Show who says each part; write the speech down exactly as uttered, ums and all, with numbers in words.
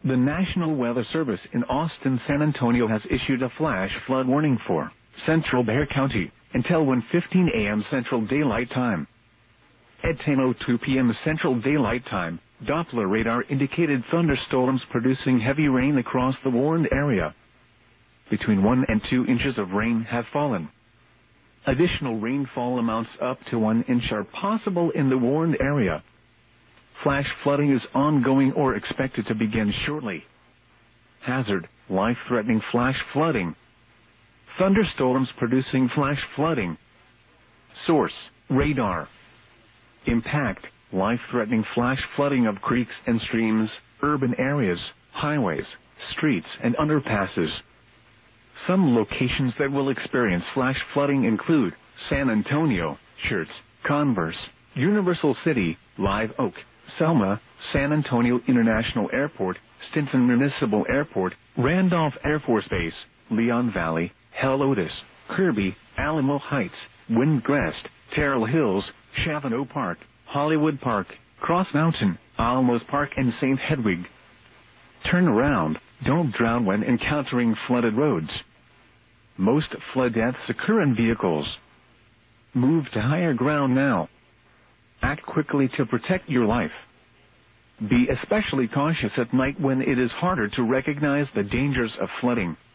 Speaker 1: The National Weather Service in Austin, San Antonio has issued a flash flood warning for Central Bexar County until one fifteen a m Central Daylight Time. At ten oh two p m Central Daylight Time, Doppler radar indicated thunderstorms producing heavy rain across the warned area. Between one and two inches of rain have fallen. Additional rainfall amounts up to one inch are possible in the warned area. Flash flooding is ongoing or expected to begin shortly. Hazard: life-threatening flash flooding. Thunderstorms producing flash flooding. Source: radar. Impact: life-threatening flash flooding of creeks and streams, urban areas, highways, streets, and underpasses. Some locations that will experience flash flooding include San Antonio, Schertz, Converse, Universal City, Live Oak, Selma, San Antonio International Airport, Stinson Municipal Airport, Randolph Air Force Base, Leon Valley, Helotes, Kirby, Alamo Heights, Windcrest, Terrell Hills, Chavano Park, Hollywood Park, Cross Mountain, Alamos Park, and Saint Hedwig. Turn around. Don't drown when encountering flooded roads. Most flood deaths occur in vehicles. Move to higher ground now. Act quickly to protect your life. Be especially cautious at night when it is harder to recognize the dangers of flooding.